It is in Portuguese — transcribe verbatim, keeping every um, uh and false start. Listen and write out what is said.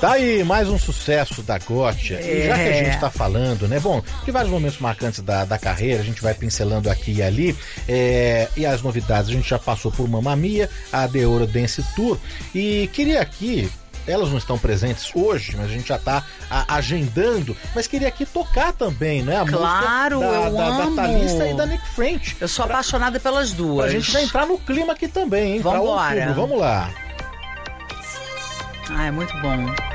Tá aí, mais um sucesso da Gotcha. É. E já que a gente tá falando, né? Bom, de vários momentos marcantes da, da carreira, a gente vai pincelando aqui e ali. É, e as novidades, a gente já passou por Mamma Mia, a The Eurodance Tour. E queria aqui... Elas não estão presentes hoje, mas a gente já está agendando. Mas queria aqui tocar também, né? A claro, música da, eu da, amo. da Thalissa e da Nick French. Eu sou pra, apaixonada pelas duas. A gente vai entrar no clima aqui também, hein? Vambora. Pra outubro. Vamos lá. Ah, é muito bom.